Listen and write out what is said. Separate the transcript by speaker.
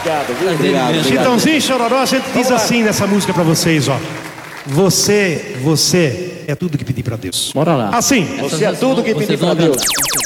Speaker 1: Obrigado, viu?
Speaker 2: Obrigado.
Speaker 3: Chitãozinho e Chororó, a gente diz assim nessa música pra vocês, ó. Você é tudo que pedi pra Deus.
Speaker 2: Bora lá.
Speaker 3: Assim.
Speaker 1: Você é tudo que pedi pra Deus.